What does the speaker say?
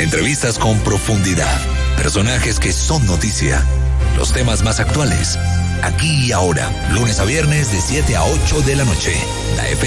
Entrevistas con profundidad. Personajes que son noticia. Los temas más actuales. Aquí y ahora. Lunes a viernes de 7 a 8 de la noche. La